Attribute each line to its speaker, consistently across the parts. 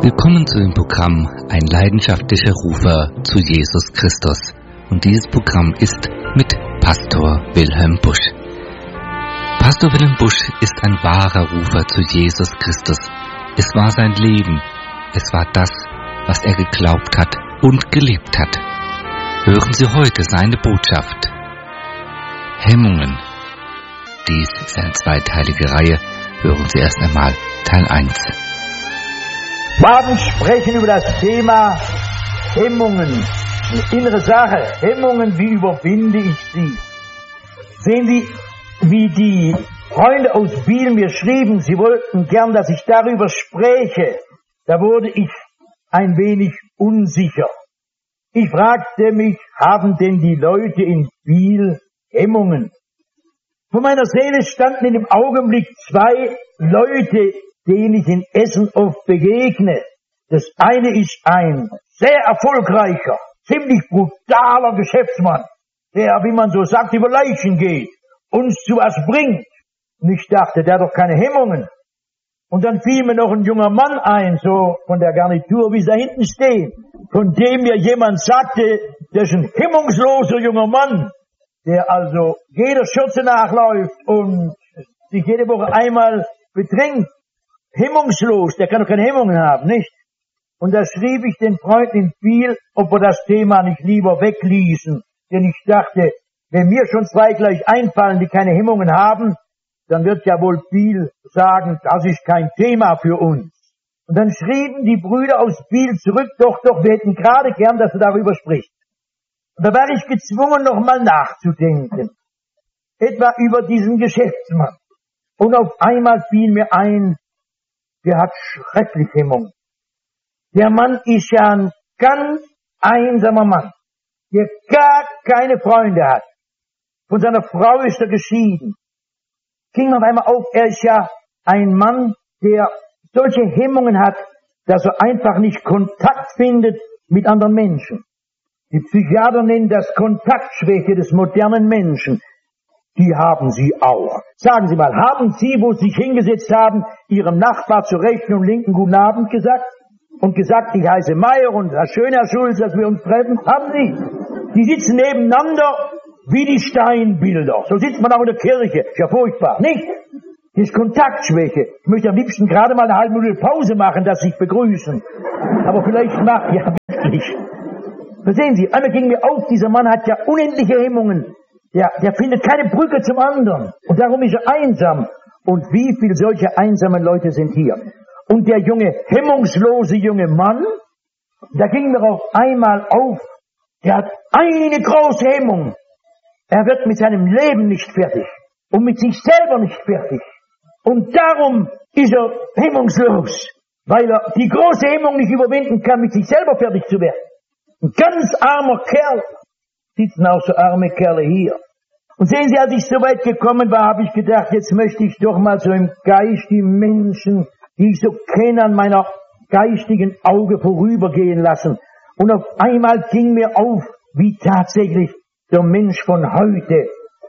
Speaker 1: Willkommen zu dem Programm Ein leidenschaftlicher Rufer zu Jesus Christus. Und dieses Programm ist mit Pastor Wilhelm Busch. Pastor Wilhelm Busch ist ein wahrer Rufer zu Jesus Christus. Es war sein Leben. Es war das, was er geglaubt hat und gelebt hat. Hören Sie heute seine Botschaft. Hemmungen. Dies ist eine zweiteilige Reihe. Hören Sie erst einmal Teil 1.
Speaker 2: Wir sprechen über das Thema Hemmungen. Eine innere Sache. Hemmungen, wie überwinde ich sie? Sehen Sie, wie die Freunde aus Biel mir schrieben, sie wollten gern, dass ich darüber spreche. Da wurde ich ein wenig unsicher. Ich fragte mich, haben denn die Leute in Biel Hemmungen? Vor meiner Seele standen in dem Augenblick zwei Leute, denen ich in Essen oft begegne. Das eine ist ein sehr erfolgreicher, ziemlich brutaler Geschäftsmann, der, wie man so sagt, über Leichen geht, uns zu was bringt. Und ich dachte, der hat doch keine Hemmungen. Und dann fiel mir noch ein junger Mann ein, so von der Garnitur, wie sie da hinten stehen, von dem mir jemand sagte, der ist ein hemmungsloser junger Mann, der also jeder Schürze nachläuft und sich jede Woche einmal betrinkt. Hemmungslos, der kann doch keine Hemmungen haben, nicht? Und da schrieb ich den Freunden in Biel, ob wir das Thema nicht lieber wegließen. Denn ich dachte, wenn mir schon zwei gleich einfallen, die keine Hemmungen haben, dann wird ja wohl Biel sagen, das ist kein Thema für uns. Und dann schrieben die Brüder aus Biel zurück, doch, wir hätten gerade gern, dass du darüber sprichst. Und da war ich gezwungen, nochmal nachzudenken. Etwa über diesen Geschäftsmann. Und auf einmal fiel mir ein, der hat schrecklich Hemmung. Der Mann ist ja ein ganz einsamer Mann, der gar keine Freunde hat. Von seiner Frau ist er geschieden. Ging mir auf einmal auf, er ist ja ein Mann, der solche Hemmungen hat, dass er einfach nicht Kontakt findet mit anderen Menschen. Die Psychiater nennen das Kontaktschwäche des modernen Menschen. Die haben Sie auch. Sagen Sie mal, haben Sie, wo Sie sich hingesetzt haben, Ihrem Nachbar zur rechten und linken guten Abend gesagt? Und gesagt, ich heiße Meier und schön, Herr Schulz, dass wir uns treffen? Haben Sie? Die sitzen nebeneinander wie die Steinbilder. So sitzt man auch in der Kirche. Ist ja furchtbar, nicht? Das ist Kontaktschwäche. Ich möchte am liebsten gerade mal eine halbe Minute Pause machen, dass Sie sich begrüßen. Aber vielleicht ja wirklich. Verstehen Sie, einmal ging mir auf, dieser Mann hat ja unendliche Hemmungen. Der findet keine Brücke zum anderen. Und darum ist er einsam. Und wie viele solche einsamen Leute sind hier? Und der hemmungslose junge Mann, da ging mir auf einmal auf, der hat eine große Hemmung. Er wird mit seinem Leben nicht fertig. Und mit sich selber nicht fertig. Und darum ist er hemmungslos. Weil er die große Hemmung nicht überwinden kann, mit sich selber fertig zu werden. Ein ganz armer Kerl. Sitzen auch so arme Kerle hier. Und sehen Sie, als ich so weit gekommen war, habe ich gedacht, jetzt möchte ich doch mal so im Geist die Menschen, die ich so kenne, an meiner geistigen Auge vorübergehen lassen. Und auf einmal ging mir auf, wie tatsächlich der Mensch von heute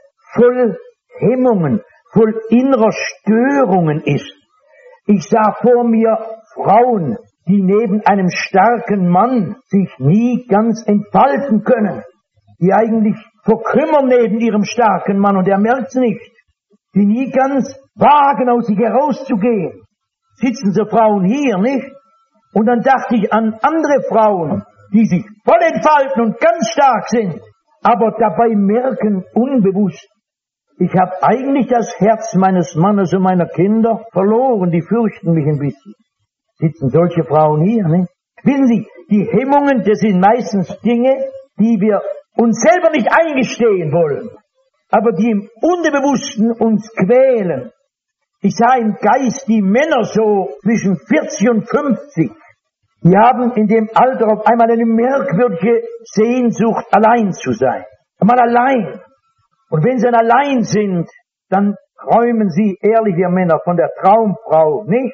Speaker 2: voll Hemmungen, voll innerer Störungen ist. Ich sah vor mir Frauen, die neben einem starken Mann sich nie ganz entfalten können, die eigentlich verkümmern neben ihrem starken Mann und er merkt's nicht, die nie ganz wagen, aus sich herauszugehen. Sitzen so Frauen hier, nicht? Und dann dachte ich an andere Frauen, die sich voll entfalten und ganz stark sind, aber dabei merken unbewusst, ich habe eigentlich das Herz meines Mannes und meiner Kinder verloren, die fürchten mich ein bisschen. Sitzen solche Frauen hier, nicht? Wissen Sie, die Hemmungen, das sind meistens Dinge, die wir uns selber nicht eingestehen wollen, aber die im Unbewussten uns quälen. Ich sah im Geist die Männer so zwischen 40 und 50, die haben in dem Alter auf einmal eine merkwürdige Sehnsucht, allein zu sein. Einmal allein. Und wenn sie dann allein sind, dann träumen sie, ehrliche Männer, von der Traumfrau, nicht?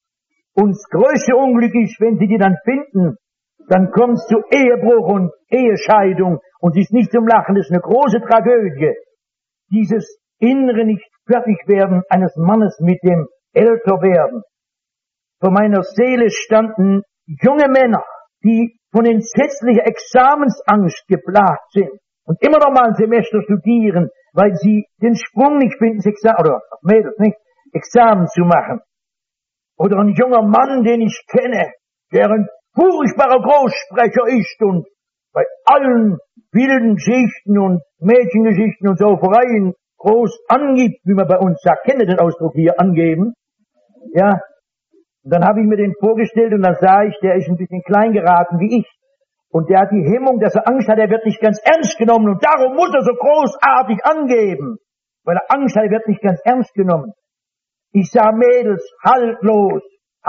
Speaker 2: Und das größte Unglück ist, wenn sie die dann finden, dann kommt es zu Ehebruch und Ehescheidung und es ist nicht zum Lachen, das ist eine große Tragödie. Dieses innere nicht fertig werden eines Mannes mit dem Älterwerden. Vor meiner Seele standen junge Männer, die von entsetzlicher Examensangst geplagt sind und immer noch mal ein Semester studieren, weil sie den Sprung nicht finden, oder Mädels nicht, Examen zu machen. Oder ein junger Mann, den ich kenne, der ein furchtbarer Großsprecher ist und bei allen wilden Geschichten und Mädchengeschichten und Saufereien groß angibt, wie man bei uns sagt. Kennt ihr den Ausdruck hier, angeben? Ja. Und dann habe ich mir den vorgestellt und dann sah ich, der ist ein bisschen klein geraten wie ich. Und der hat die Hemmung, dass er Angst hat, er wird nicht ganz ernst genommen und darum muss er so großartig angeben. Weil er Angst hat, er wird nicht ganz ernst genommen. Ich sah Mädels haltlos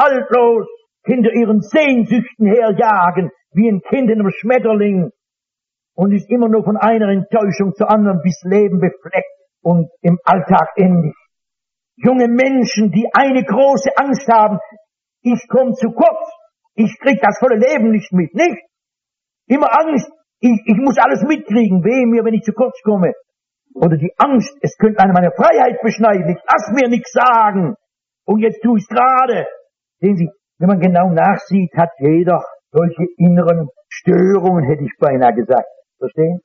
Speaker 2: hinter ihren Sehnsüchten herjagen, wie ein Kind in einem Schmetterling. Und ist immer nur von einer Enttäuschung zur anderen bis Leben befleckt und im Alltag endig. Junge Menschen, die eine große Angst haben, ich komme zu kurz, ich krieg das volle Leben nicht mit, nicht? Immer Angst, ich muss alles mitkriegen, wehe mir, wenn ich zu kurz komme. Oder die Angst, es könnte eine meine Freiheit beschneiden, ich lass mir nichts sagen. Und jetzt tu ich's gerade. Sehen Sie, wenn man genau nachsieht, hat jeder solche inneren Störungen, hätte ich beinahe gesagt. Verstehen?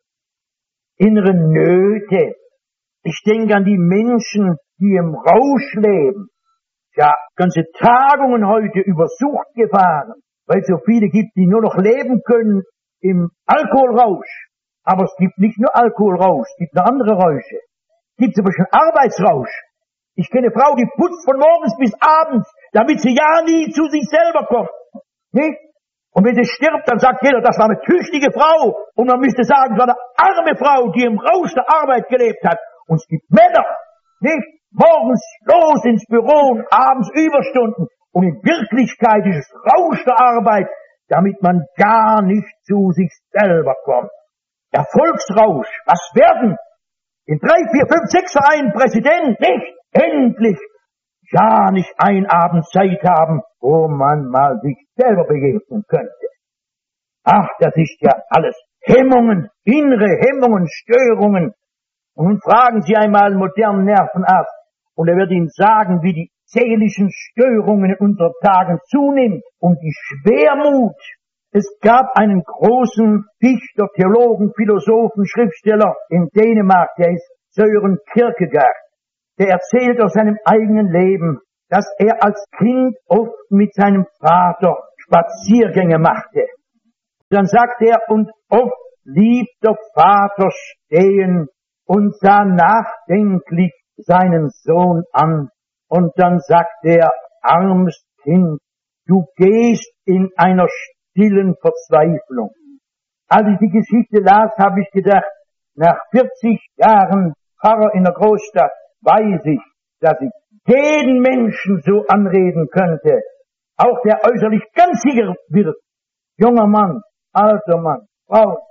Speaker 2: Innere Nöte. Ich denke an die Menschen, die im Rausch leben. Ja, ganze Tagungen heute über Sucht gefahren, weil es so viele gibt, die nur noch leben können im Alkoholrausch. Aber es gibt nicht nur Alkoholrausch, es gibt noch andere Räusche. Es gibt zum Beispiel Arbeitsrausch. Ich kenne eine Frau, die putzt von morgens bis abends, damit sie ja nie zu sich selber kommt. Nicht? Und wenn sie stirbt, dann sagt jeder, das war eine tüchtige Frau. Und man müsste sagen, es war eine arme Frau, die im Rausch der Arbeit gelebt hat. Und es gibt Männer, nicht? Morgens los ins Büro und abends Überstunden. Und in Wirklichkeit ist es Rausch der Arbeit, damit man gar nicht zu sich selber kommt. Erfolgsrausch, was werden? In 3, 4, 5, 6 Vereinen Präsident, nicht? Endlich! Ja, nicht ein Abend Zeit haben, wo man mal sich selber begegnen könnte. Ach, das ist ja alles Hemmungen, innere Hemmungen, Störungen. Und nun fragen Sie einmal einen modernen Nervenarzt, und er wird Ihnen sagen, wie die seelischen Störungen in unseren Tagen zunehmen und die Schwermut. Es gab einen großen Dichter, Theologen, Philosophen, Schriftsteller in Dänemark, der ist Søren Kierkegaard. Der erzählt aus seinem eigenen Leben, dass er als Kind oft mit seinem Vater Spaziergänge machte. Dann sagt er, und oft blieb der Vater stehen und sah nachdenklich seinen Sohn an. Und dann sagt er, armes Kind, du gehst in einer stillen Verzweiflung. Als ich die Geschichte las, habe ich gedacht, nach 40 Jahren Pfarrer in der Großstadt weiß ich, dass ich jeden Menschen so anreden könnte, auch der äußerlich ganz sicher wird. Junger Mann, alter Mann, Frau,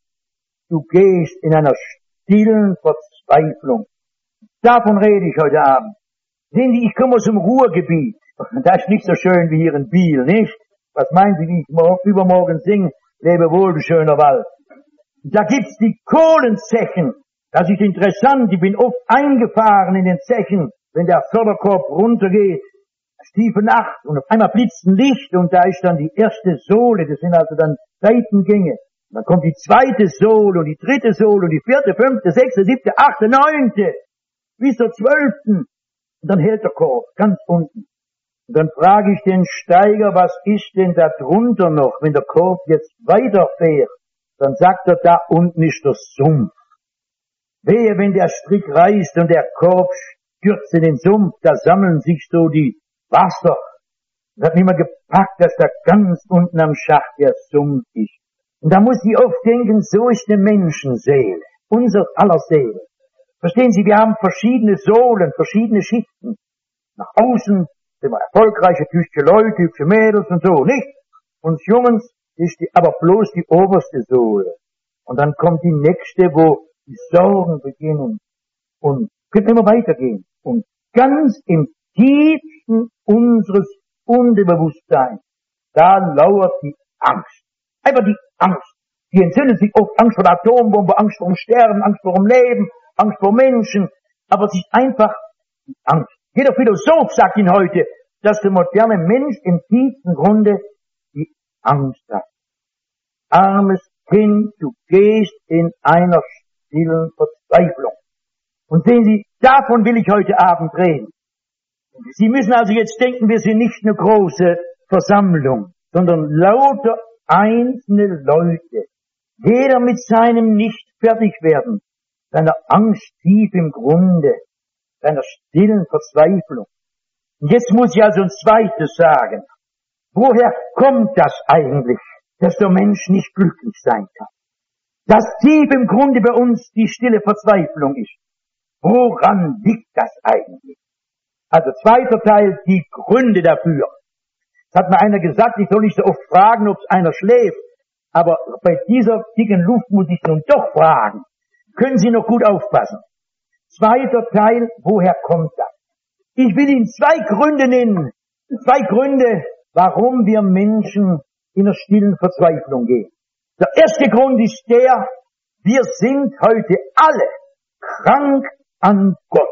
Speaker 2: du gehst in einer stillen Verzweiflung. Davon rede ich heute Abend. Sehen Sie, ich komme aus dem Ruhrgebiet. Das ist nicht so schön wie hier in Biel, nicht? Was meinen Sie, wie ich übermorgen singe? Lebe wohl, du schöner Wald. Da gibt's die Kohlenzechen. Das ist interessant. Ich bin oft eingefahren in den Zechen, wenn der Förderkorb runtergeht. Es ist tiefe Nacht und auf einmal blitzt ein Licht und da ist dann die erste Sohle. Das sind also dann Seitengänge. Und dann kommt die zweite Sohle und die dritte Sohle und die vierte, fünfte, sechste, siebte, achte, neunte. Bis zur 12. Und dann hält der Korb ganz unten. Und dann frage ich den Steiger, was ist denn da drunter noch, wenn der Korb jetzt weiterfährt? Dann sagt er, da unten ist der Sumpf. Wehe, wenn der Strick reißt und der Korb stürzt in den Sumpf, da sammeln sich so die Wasser. Das hat nicht mehr gepackt, dass da ganz unten am Schacht der Sumpf ist. Und da muss ich oft denken, so ist eine Menschenseele, unser aller Seele. Verstehen Sie, wir haben verschiedene Sohlen, verschiedene Schichten. Nach außen sind wir erfolgreiche, tüchtige Leute, hübsche Mädels und so, nicht? Uns Jungens ist aber bloß die oberste Sohle. Und dann kommt die nächste, wo die Sorgen beginnen und können immer weitergehen. Und ganz im tiefsten unseres Unterbewusstseins, da lauert die Angst. Einfach die Angst. Die entzündet sich oft Angst vor der Atombombe, Angst vor dem Sterben, Angst vor dem Leben, Angst vor Menschen. Aber es ist einfach die Angst. Jeder Philosoph sagt Ihnen heute, dass der moderne Mensch im tiefsten Grunde die Angst hast. Armes Kind, du gehst in einer stillen Verzweiflung. Und sehen Sie, davon will ich heute Abend reden. Sie müssen also jetzt denken, wir sind nicht eine große Versammlung, sondern lauter einzelne Leute. Jeder mit seinem Nicht-Fertigwerden, seiner Angst tief im Grunde, seiner stillen Verzweiflung. Und jetzt muss ich also ein zweites sagen. Woher kommt das eigentlich, dass der Mensch nicht glücklich sein kann? Dass tief im Grunde bei uns die stille Verzweiflung ist. Woran liegt das eigentlich? Also zweiter Teil, die Gründe dafür. Es hat mir einer gesagt, ich soll nicht so oft fragen, ob es einer schläft. Aber bei dieser dicken Luft muss ich nun doch fragen. Können Sie noch gut aufpassen? Zweiter Teil, woher kommt das? Ich will Ihnen zwei Gründe nennen. Zwei Gründe, warum wir Menschen in einer stillen Verzweiflung gehen. Der erste Grund ist der, wir sind heute alle krank an Gott.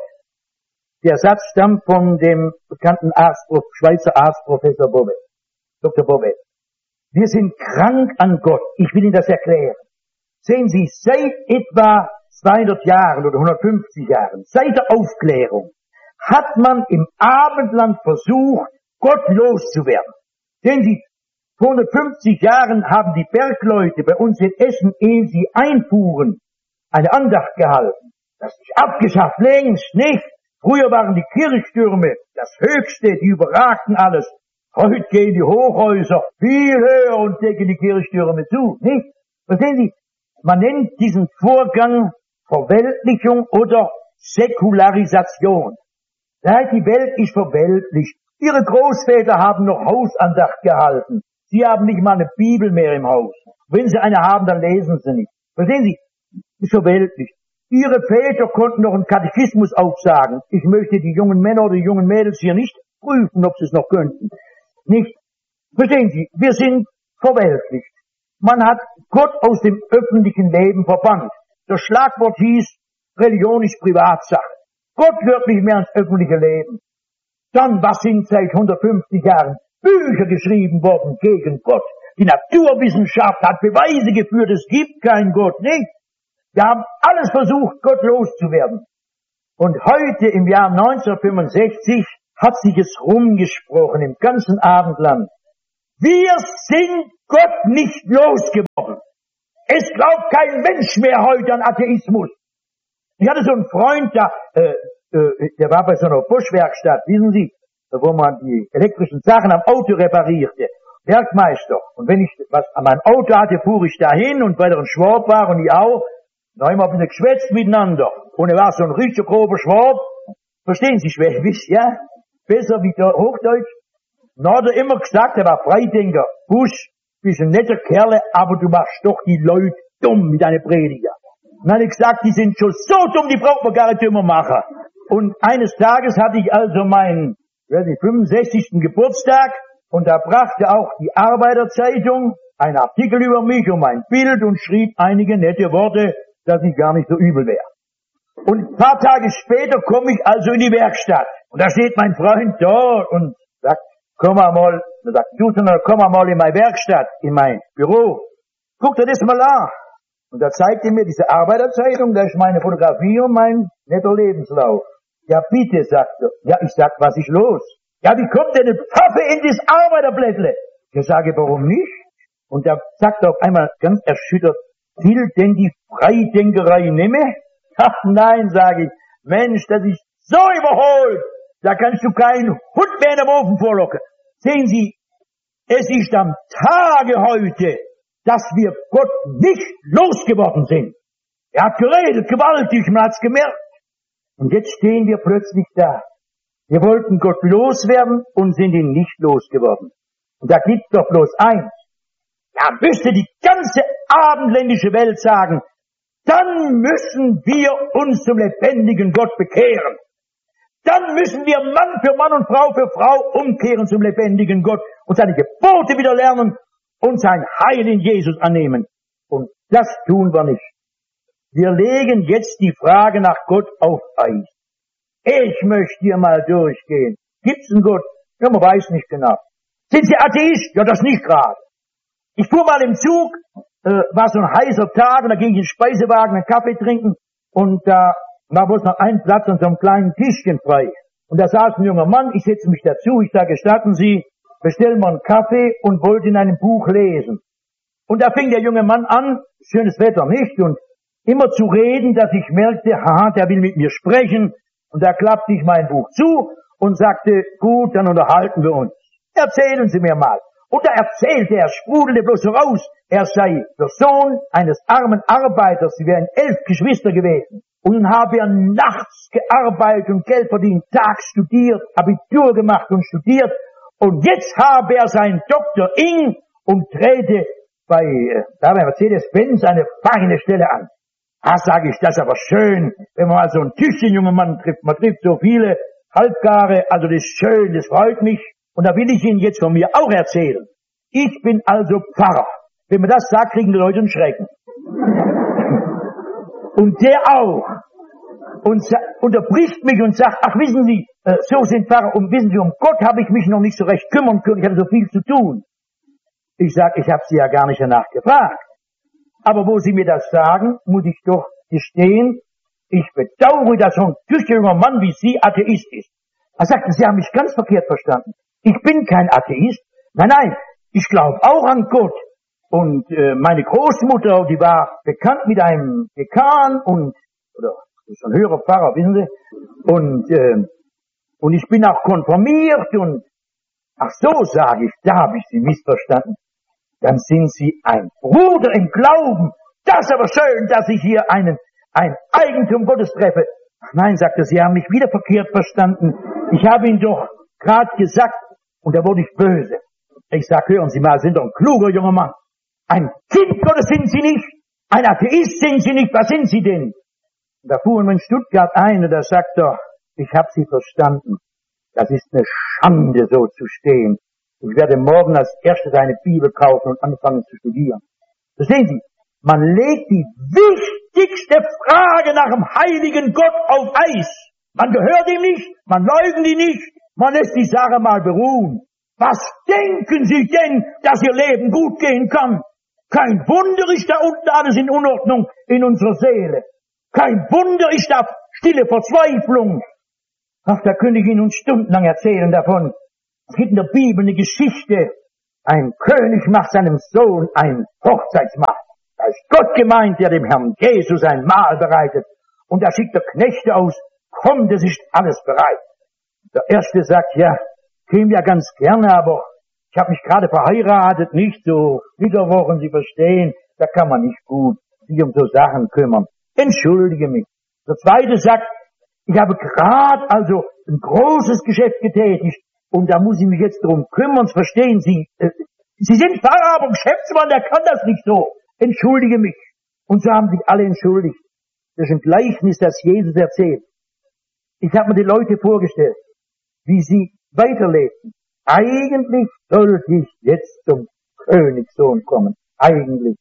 Speaker 2: Der Satz stammt von dem bekannten Schweizer Arzt Professor Bobet, Dr. Bobet. Wir sind krank an Gott. Ich will Ihnen das erklären. Sehen Sie, seit etwa 200 Jahren oder 150 Jahren, seit der Aufklärung, hat man im Abendland versucht, Gott loszuwerden. Sehen Sie, vor 150 Jahren haben die Bergleute bei uns in Essen, ehe sie einfuhren, eine Andacht gehalten. Das ist abgeschafft, längst nicht. Früher waren die Kirchtürme das Höchste, die überragten alles. Heute gehen die Hochhäuser viel höher und decken die Kirchtürme zu, nicht? Verstehen Sie? Man nennt diesen Vorgang Verweltlichung oder Säkularisation. Das heißt, die Welt ist verweltlicht. Ihre Großväter haben noch Hausandacht gehalten. Sie haben nicht mal eine Bibel mehr im Haus. Wenn sie eine haben, dann lesen sie nicht. Verstehen Sie? Ist verweltlicht. Ihre Väter konnten noch einen Katechismus aufsagen. Ich möchte die jungen Männer oder die jungen Mädels hier nicht prüfen, ob sie es noch könnten. Nicht. Verstehen Sie? Wir sind verweltlicht. Man hat Gott aus dem öffentlichen Leben verbannt. Das Schlagwort hieß, Religion ist Privatsache. Gott gehört nicht mehr ans öffentliche Leben. Dann, was sind seit 150 Jahren Bücher geschrieben worden gegen Gott? Die Naturwissenschaft hat Beweise geführt, es gibt keinen Gott, nicht? Wir haben alles versucht, Gott loszuwerden. Und heute, im Jahr 1965, hat sich es rumgesprochen im ganzen Abendland. Wir sind Gott nicht losgeworden. Es glaubt kein Mensch mehr heute an Atheismus. Ich hatte so einen Freund, der war bei so einer Bosch-Werkstatt, wissen Sie, wo man die elektrischen Sachen am Auto reparierte. Werkmeister. Und wenn ich was an meinem Auto hatte, fuhr ich dahin und weil er ein Schwab war und ich auch, da haben wir ein bisschen geschwätzt miteinander. Und er war so ein richtig grober Schwab. Verstehen Sie Schwäbisch, ja? Besser wie der Hochdeutsch. Na, hat er immer gesagt, er war Freidenker. Busch, bist ein netter Kerl, aber du machst doch die Leute dumm mit deinen Prediger. Und dann hat er gesagt, die sind schon so dumm, die braucht man gar nicht dümmer machen. Und eines Tages hatte ich also meinen 65. Geburtstag und da brachte auch die Arbeiterzeitung einen Artikel über mich und mein Bild und schrieb einige nette Worte, dass ich gar nicht so übel wäre. Und ein paar Tage später komme ich also in die Werkstatt. Und da steht mein Freund dort und sagt, komm mal in meine Werkstatt, in mein Büro. Guck dir das mal an. Und da zeigt er mir diese Arbeiterzeitung, da ist meine Fotografie und mein netter Lebenslauf. Ja bitte, sagt er. Ja, ich sag, was ist los? Ja, wie kommt denn ein Pfaffe in das Arbeiterblättle? Ich sage, warum nicht? Und da sagt er auf einmal ganz erschüttert, will denn die Freidenkerei nehme? Ach nein, sage ich, Mensch, das ist so überholt, da kannst du keinen Hund mehr in den Ofen vorlocken. Sehen Sie, es ist am Tage heute, dass wir Gott nicht losgeworden sind. Er hat geredet, gewaltig, man hat's gemerkt. Und jetzt stehen wir plötzlich da. Wir wollten Gott loswerden und sind ihn nicht losgeworden. Und da gibt's doch bloß eins. Da müsste die ganze abendländische Welt sagen, dann müssen wir uns zum lebendigen Gott bekehren. Dann müssen wir Mann für Mann und Frau für Frau umkehren zum lebendigen Gott und seine Gebote wieder lernen und sein Heil in Jesus annehmen. Und das tun wir nicht. Wir legen jetzt die Frage nach Gott auf Eis. Ich möchte hier mal durchgehen. Gibt's einen Gott? Ja, man weiß nicht genau. Sind Sie Atheist? Ja, das nicht gerade. Ich fuhr mal im Zug, war so ein heißer Tag und da ging ich in den Speisewagen einen Kaffee trinken und da war bloß noch ein Platz an so einem kleinen Tischchen frei. Und da saß ein junger Mann, ich setze mich dazu, ich sage, gestatten Sie, bestellen wir einen Kaffee und wollte in einem Buch lesen. Und da fing der junge Mann an, schönes Wetter nicht, und immer zu reden, dass ich merkte, haha, der will mit mir sprechen. Und da klappte ich mein Buch zu und sagte, gut, dann unterhalten wir uns. Erzählen Sie mir mal. Und da erzählte er, sprudelte bloß so raus, er sei der Sohn eines armen Arbeiters, sie wären 11 Geschwister gewesen. Und nun habe er nachts gearbeitet und Geld verdient, tags studiert, Abitur gemacht und studiert. Und jetzt habe er seinen Dr. Ing und trete bei Mercedes-Benz eine feine Stelle an. Ah, sage ich, das ist aber schön, wenn man mal so einen tüchtigen jungen Mann trifft. Man trifft so viele Halbgare, also das ist schön, das freut mich. Und da will ich Ihnen jetzt von mir auch erzählen. Ich bin also Pfarrer. Wenn man das sagt, kriegen die Leute einen Schrecken. Und der auch. Und unterbricht mich und sagt, ach wissen Sie, so sind Pfarrer, und wissen Sie, um Gott habe ich mich noch nicht so recht kümmern können, ich hatte so viel zu tun. Ich sage, ich habe Sie ja gar nicht danach gefragt. Aber wo Sie mir das sagen, muss ich doch gestehen, ich bedauere, dass so ein tüchtiger junger Mann wie Sie Atheist ist. Er sagte, Sie haben mich ganz verkehrt verstanden. Ich bin kein Atheist. Nein, ich glaube auch an Gott. Und meine Großmutter, die war bekannt mit einem Dekan oder so ein höherer Pfarrer, wissen Sie. Und ich bin auch konfirmiert und ach so, sage ich, da habe ich Sie missverstanden. Dann sind Sie ein Bruder im Glauben. Das ist aber schön, dass ich hier ein Eigentum Gottes treffe. Ach nein, sagte Sie haben mich wieder verkehrt verstanden. Ich habe Ihnen doch gerade gesagt, und da wurde ich böse. Ich sag, hören Sie mal, sind doch ein kluger junger Mann. Ein Kind Gottes sind Sie nicht. Ein Atheist sind Sie nicht. Was sind Sie denn? Und da fuhren wir in Stuttgart ein und da sagt er, ich habe Sie verstanden. Das ist eine Schande, so zu stehen. Ich werde morgen als erstes eine Bibel kaufen und anfangen zu studieren. So sehen Sie, man legt die wichtigste Frage nach dem heiligen Gott auf Eis. Man gehört ihm nicht, man leugnet ihn nicht, man lässt die Sache mal beruhen. Was denken Sie denn, dass Ihr Leben gut gehen kann? Kein Wunder ist da unten alles in Unordnung in unserer Seele. Kein Wunder ist da stille Verzweiflung. Ach, da könnte ich Ihnen stundenlang erzählen davon. Es gibt in der Bibel eine Geschichte. Ein König macht seinem Sohn ein Hochzeitsmahl. Da ist Gott gemeint, der dem Herrn Jesus ein Mahl bereitet. Und da schickt er Knechte aus. Komm, das ist alles bereit. Der Erste sagt, ja, käme ja ganz gerne, aber ich habe mich gerade verheiratet, nicht so Flitterwochen, Sie verstehen, da kann man nicht gut sich um so Sachen kümmern. Entschuldige mich. Der Zweite sagt, ich habe gerade also ein großes Geschäft getätigt und da muss ich mich jetzt drum kümmern, verstehen Sie? Sie sind Pfarrer, aber Geschäftsmann, der kann das nicht so. Entschuldige mich. Und so haben sich alle entschuldigt. Das ist ein Gleichnis, das Jesus erzählt. Ich habe mir die Leute vorgestellt, wie sie weiterlebten. Eigentlich sollte ich jetzt zum Königssohn kommen. Eigentlich.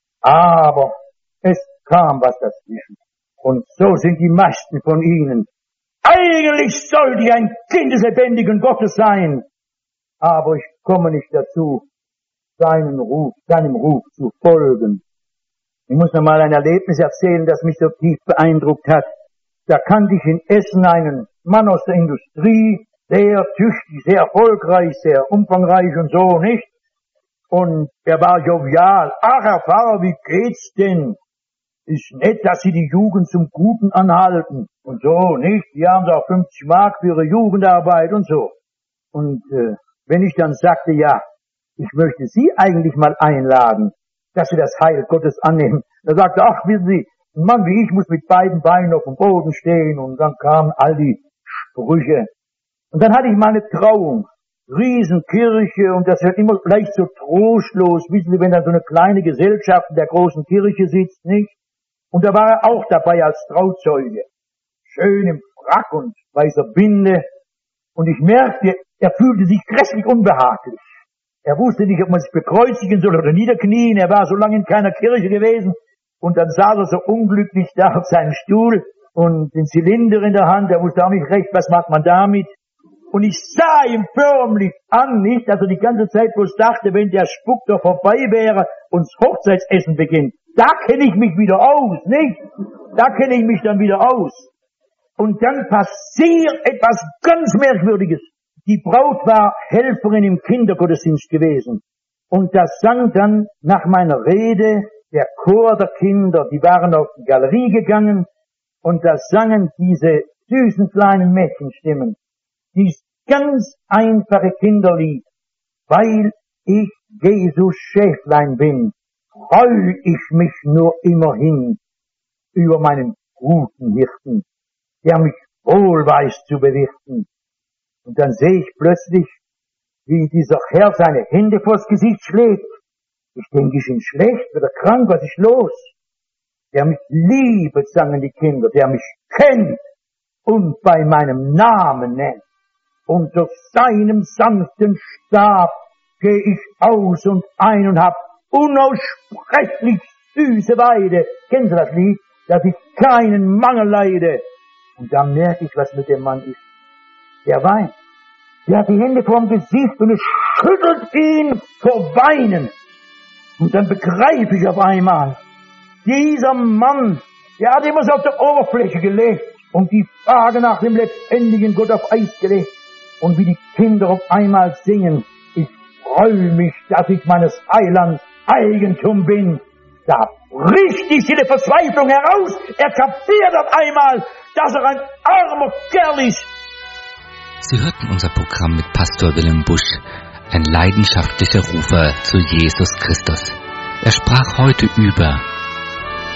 Speaker 2: Aber es kam was dazwischen. Und so sind die meisten von ihnen. Eigentlich sollte ich ein Kind des lebendigen Gottes sein. Aber ich komme nicht dazu, seinem Ruf zu folgen. Ich muss noch mal ein Erlebnis erzählen, das mich so tief beeindruckt hat. Da kannte ich in Essen einen Mann aus der Industrie, sehr tüchtig, sehr erfolgreich, sehr umfangreich und so, nicht? Und er war jovial. Ach, Herr Pfarrer, wie geht's denn? Ist nett, dass Sie die Jugend zum Guten anhalten. Und so, nicht? Die haben da 50 Mark für ihre Jugendarbeit und so. Und wenn ich dann sagte, ja, ich möchte Sie eigentlich mal einladen, dass Sie das Heil Gottes annehmen, da sagte er, ach, wissen Sie, ein Mann wie ich muss mit beiden Beinen auf dem Boden stehen. Und dann kamen all die Sprüche. Und dann hatte ich mal eine Trauung. Riesenkirche, und das wird immer leicht so trostlos, wissen Sie, wenn dann so eine kleine Gesellschaft in der großen Kirche sitzt, nicht? Und da war er auch dabei als Trauzeuge. Schön im Frack und weißer Binde. Und ich merkte, er fühlte sich grässlich unbehaglich. Er wusste nicht, ob man sich bekreuzigen soll oder niederknien. Er war so lange in keiner Kirche gewesen. Und dann saß er so unglücklich da auf seinem Stuhl und den Zylinder in der Hand. Er wusste auch nicht recht, was macht man damit. Und ich sah ihm förmlich an, nicht, also die ganze Zeit, wo ich dachte, wenn der Spuk doch vorbei wäre und das Hochzeitsessen beginnt, da kenne ich mich wieder aus, nicht? Da kenne ich mich dann wieder aus. Und dann passiert etwas ganz Merkwürdiges. Die Braut war Helferin im Kindergottesdienst gewesen. Und da sang dann nach meiner Rede der Chor der Kinder, die waren auf die Galerie gegangen, und da sangen diese süßen kleinen Mädchenstimmen dies ganz einfache Kinderlied. Weil ich Jesus Schäflein bin, freu ich mich nur immerhin über meinen guten Hirten, der mich wohl weiß zu bewirten. Und dann sehe ich plötzlich, wie dieser Herr seine Hände vors Gesicht schlägt. Ich denke, ist ihm schlecht, wird er krank, was ist los? Der mich liebet, sangen die Kinder, der mich kennt und bei meinem Namen nennt. Unter seinem sanften Stab geh ich aus und ein und hab unaussprechlich süße Weide. Kennen Sie das Lied? Dass ich keinen Mangel leide. Und dann merke ich, was mit dem Mann ist. Der weint. Der hat die Hände vorm Gesicht und es schüttelt ihn vor Weinen. Und dann begreife ich auf einmal, dieser Mann, der hat immer so auf der Oberfläche gelebt und die Frage nach dem lebendigen Gott auf Eis gelegt. Und wie die Kinder auf einmal singen, ich freue mich, dass ich meines Heilands Eigentum bin. Da bricht die stille Verzweiflung heraus. Er kapiert auf einmal, dass er ein armer Kerl ist.
Speaker 1: Sie hörten unser Programm mit Pastor Wilhelm Busch, ein leidenschaftlicher Rufer zu Jesus Christus. Er sprach heute über